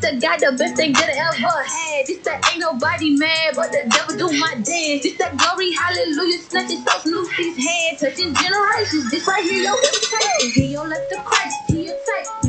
the guy, the best thing that I ever had. This that ain't nobody mad, but the devil do my dance. This that glory, hallelujah, snatching souls loose these hands, touching generations. This right here, your invitation. Give your life to Christ, he your type.